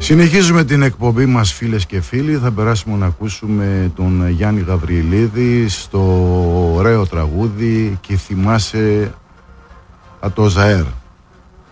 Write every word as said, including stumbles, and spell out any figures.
Συνεχίζουμε την εκπομπή μας, φίλες και φίλοι. Θα περάσουμε να ακούσουμε τον Γιάννη Γαβριηλίδη στο ωραίο τραγούδι «Και θυμάσαι από το Ζαέρ».